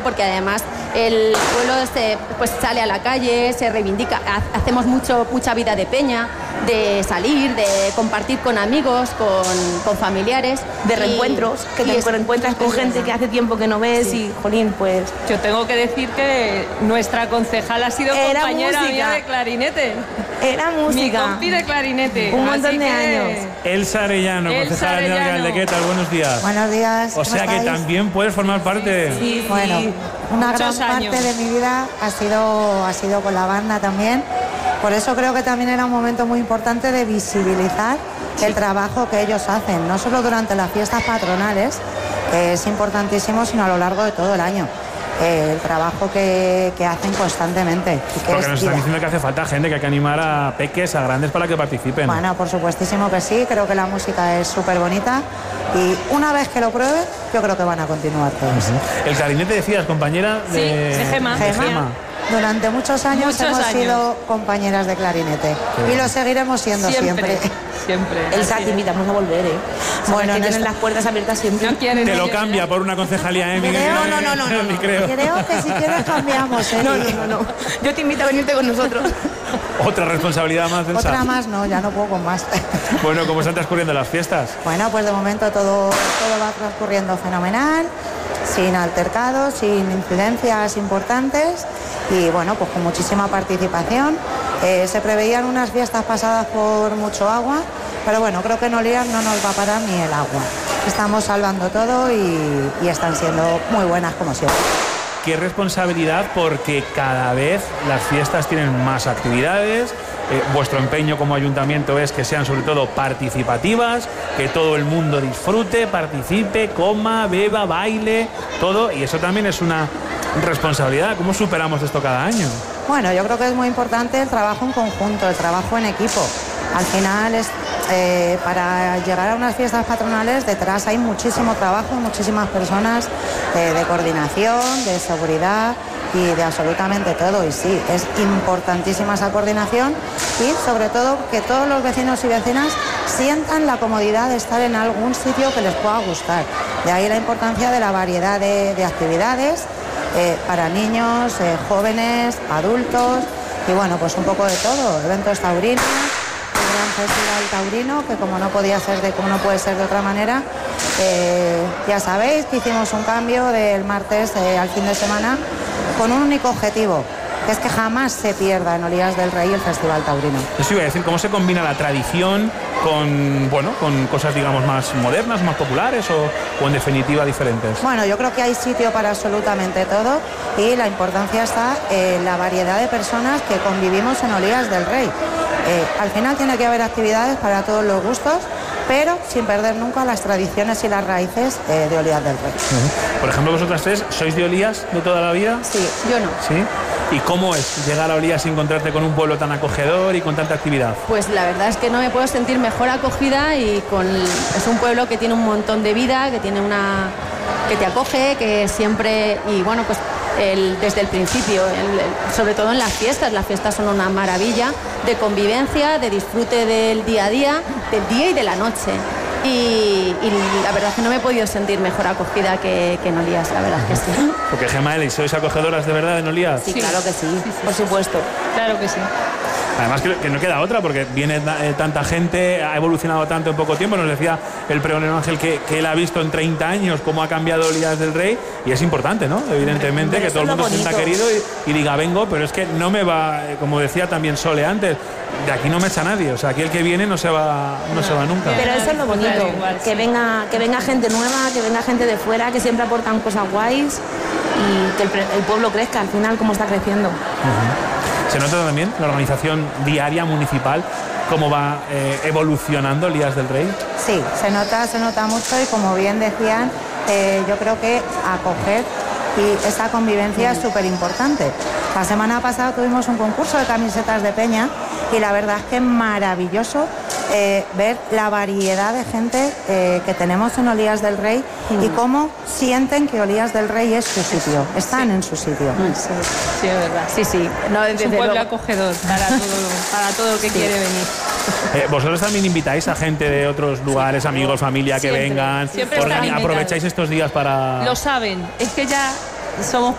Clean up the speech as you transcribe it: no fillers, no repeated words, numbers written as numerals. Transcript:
porque además el pueblo pues sale a la calle, se reivindica, hacemos mucha vida de peña, de salir, de compartir con amigos, con familiares. De reencuentros, que te reencuentras con gente que hace tiempo que no ves y, jolín, pues... Yo tengo que decir que nuestra concejal ha sido compañera mía de clarinete. Era música. Mi compi de clarinete. Un montón de años. Elsa Arellano, concejala de Alcalde, ¿qué tal? Buenos días. Buenos días. O sea que también puedes formar parte. Sí, bueno, una gran parte de mi vida ha sido con la banda también. Por eso creo que también era un momento muy importante de visibilizar el trabajo que ellos hacen, no solo durante las fiestas patronales, que es importantísimo, sino a lo largo de todo el año. El trabajo que hacen constantemente. Porque nos están diciendo que hace falta gente, que hay que animar a peques, a grandes para que participen. Bueno, por supuestísimo que sí, creo que la música es súper bonita y una vez que lo prueben, yo creo que van a continuar todos. El clarinete, decías, compañera de Gema. Durante muchos años hemos sido compañeras de clarinete y lo seguiremos siendo siempre. Elsa, te invitamos a volver, ¿eh? Bueno, tienen las puertas abiertas siempre. No quieren, te lo cambia por una concejalía, ¿eh? No. Creo que si quieres cambiamos, ¿eh? No. Yo te invito a venirte con nosotros. Otra responsabilidad más, Elsa. Otra más, no, ya no puedo con más. Bueno, ¿cómo están transcurriendo las fiestas? Bueno, pues de momento todo va transcurriendo fenomenal, sin altercados, sin incidencias importantes y bueno, pues con muchísima participación. Se preveían unas fiestas pasadas por mucho agua, pero bueno, creo que en Olías no nos va a parar ni el agua. Estamos salvando todo y están siendo muy buenas como siempre. Qué responsabilidad, porque cada vez las fiestas tienen más actividades. Vuestro empeño como ayuntamiento es que sean sobre todo participativas, que todo el mundo disfrute, participe, coma, beba, baile, todo, y eso también es una responsabilidad. ¿Cómo superamos esto cada año? Bueno, yo creo que es muy importante el trabajo en conjunto, el trabajo en equipo. Al final para llegar a unas fiestas patronales detrás hay muchísimo trabajo, muchísimas personas de coordinación, de seguridad y de absolutamente todo. Y sí, es importantísima esa coordinación y sobre todo que todos los vecinos y vecinas sientan la comodidad de estar en algún sitio que les pueda gustar. De ahí la importancia de la variedad de actividades para niños, jóvenes, adultos y bueno, pues un poco de todo, eventos taurinos. Festival taurino, que como no puede ser de otra manera, ya sabéis que hicimos un cambio del martes al fin de semana con un único objetivo, que es que jamás se pierda en Olías del Rey el Festival taurino. Eso iba a decir, ¿cómo se combina la tradición con cosas, digamos, más modernas, más populares o en definitiva diferentes? Bueno, yo creo que hay sitio para absolutamente todo y la importancia está en la variedad de personas que convivimos en Olías del Rey. Al final tiene que haber actividades para todos los gustos, pero sin perder nunca las tradiciones y las raíces de Olías del Rey. Por ejemplo, vosotras tres, ¿sois de Olías de toda la vida? Sí, yo no. ¿Sí? ¿Y cómo es llegar a Olías y encontrarte con un pueblo tan acogedor y con tanta actividad? Pues la verdad es que no me puedo sentir mejor acogida y es un pueblo que tiene un montón de vida, que te acoge, que siempre, y bueno, pues desde el principio, sobre todo en las fiestas son una maravilla de convivencia, de disfrute del día a día, del día y de la noche. Y la verdad es que no me he podido sentir mejor acogida que en Olías, la verdad es que sí. Porque Gemma, ¿sois acogedoras de verdad en Olías? Sí, claro que sí, por supuesto. Claro que sí. Además que no queda otra, porque viene tanta gente, ha evolucionado tanto en poco tiempo. Nos decía el pregonero Ángel que él ha visto en 30 años cómo ha cambiado Olías del Rey, y es importante, ¿no? Evidentemente, que todo el mundo se sienta querido y diga, vengo, pero es que no me va, como decía también Sole antes, de aquí no me echa nadie, o sea, aquí el que viene no se va nunca. Pero eso es lo bonito, que venga gente nueva, que venga gente de fuera, que siempre aportan cosas guays y que el pueblo crezca al final como está creciendo. Se nota también la organización diaria municipal, cómo va evolucionando Olías del Rey. Sí, se nota mucho y como bien decían, yo creo que acoger y esa convivencia es súper importante. La semana pasada tuvimos un concurso de camisetas de peña y la verdad es que es maravilloso ver la variedad de gente que tenemos en Olías del Rey y cómo sienten que Olías del Rey es su sitio, están en su sitio. Sí, es verdad. Sí. No, es un pueblo acogedor para todo el que quiere venir. Vosotros también invitáis a gente de otros lugares, amigos, familia, que vengan. Siempre aprovecháis estos días para... Lo saben, es que ya somos